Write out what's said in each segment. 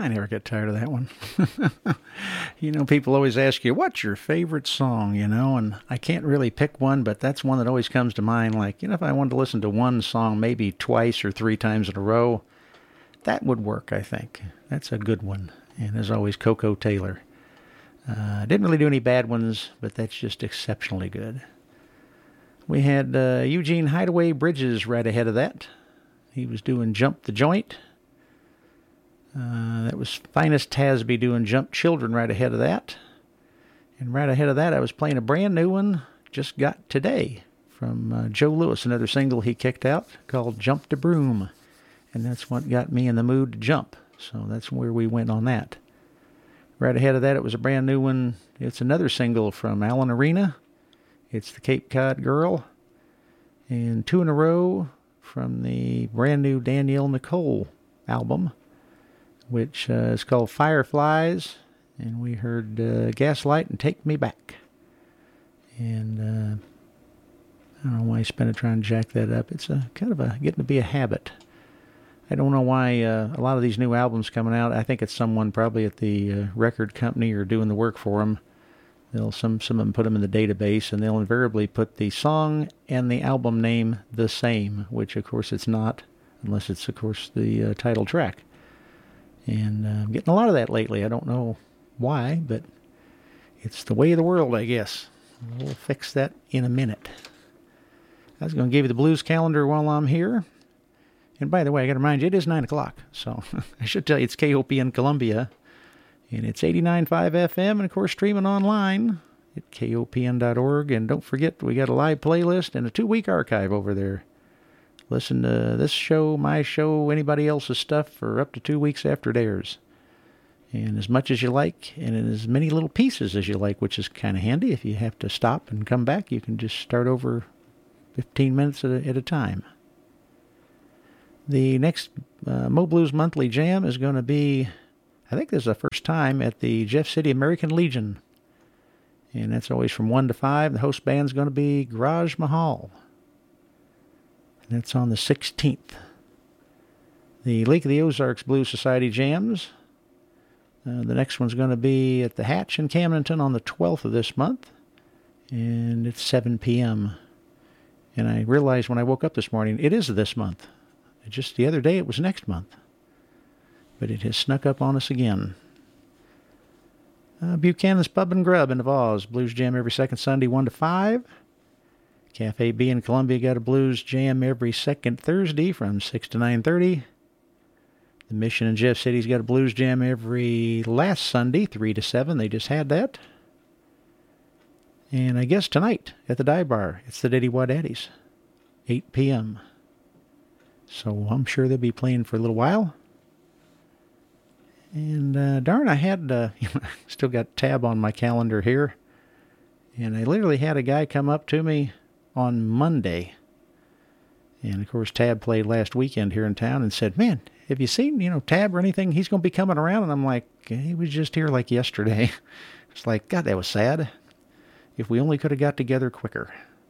I never get tired of that one. People always ask you, what's your favorite song, and I can't really pick one, but that's one that always comes to mind. Like, if I wanted to listen to one song maybe twice or three times in a row, that would work, I think. That's a good one. And as always, Coco Taylor. Didn't really do any bad ones, but that's just exceptionally good. We had Eugene Hideaway Bridges right ahead of that. He was doing Jump the Joint. That was Finest Tasby doing Jump Children right ahead of that. And right ahead of that, I was playing a brand new one, Just Got Today, from Joe Lewis, another single he kicked out called Jump the Broom. And that's what got me in the mood to jump. So that's where we went on that. Right ahead of that, it was a brand new one. It's another single from Alan Arena. It's the Cape Cod Girl. And two in a row from the brand new Danielle Nicole album, which is called Fireflies. And we heard Gaslight and Take Me Back. And I don't know why Spinner trying to jack that up. It's kind of getting to be a habit. I don't know why a lot of these new albums coming out, I think it's someone probably at the record company or doing the work for them. Some of them put them in the database, and they'll invariably put the song and the album name the same, which of course it's not, unless it's of course the title track. And I'm getting a lot of that lately. I don't know why, but it's the way of the world, I guess. We'll fix that in a minute. I was going to give you the blues calendar while I'm here. And by the way, I got to remind you, it is 9 o'clock. So I should tell you, it's KOPN Columbia. And it's 89.5 FM. And, of course, streaming online at KOPN.org. And don't forget, we got a live playlist and a 2-week archive over there. Listen to this show, my show, anybody else's stuff for up to 2 weeks after it airs. And as much as you like, and in as many little pieces as you like, which is kind of handy. If you have to stop and come back, you can just start over 15 minutes at a time. The next Mo Blues Monthly Jam is going to be, I think this is the first time, at the Jeff City American Legion. And that's always from 1 to 5. The host band's going to be Garage Mahal. And that's on the 16th. The Lake of the Ozarks Blues Society Jams. The next one's going to be at the Hatch in Camdenton on the 12th of this month. And it's 7 p.m. And I realized when I woke up this morning, it is this month. Just the other day, it was next month. But it has snuck up on us again. Buchanan's Pub and Grub in the Vaz. Blues Jam every second Sunday, 1 to 5. Cafe B in Columbia got a Blues Jam every second Thursday from 6 to 9:30. The Mission in Jeff City's got a Blues Jam every last Sunday, 3 to 7. They just had that. And I guess tonight at the Dive Bar, it's the Diddy Wah Daddies, 8 p.m. So I'm sure they'll be playing for a little while. And darn, I had, still got tab on my calendar here. And I literally had a guy come up to me on Monday. And of course, Tab played last weekend here in town and said, man, have you seen, Tab or anything? He's going to be coming around. And I'm like, he was just here like yesterday. It's like, God, that was sad. If we only could have got together quicker.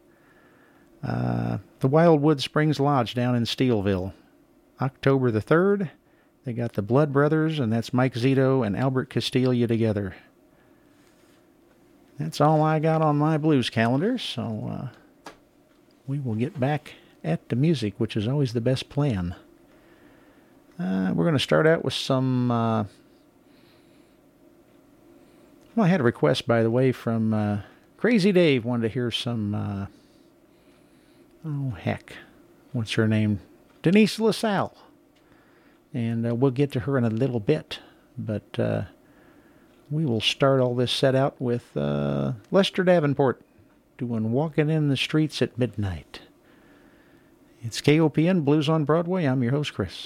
The Wildwood Springs Lodge down in Steelville. October the 3rd, they got the Blood Brothers, and that's Mike Zito and Albert Castiglia together. That's all I got on my blues calendar, so we will get back at the music, which is always the best plan. We're going to start out with some... I had a request, by the way, from Crazy Dave. Wanted to hear some... what's her name? Denise LaSalle. And we'll get to her in a little bit. But we will start all this set out with Lester Davenport doing Walking in the Streets at Midnight. It's KOPN Blues on Broadway. I'm your host, Chris.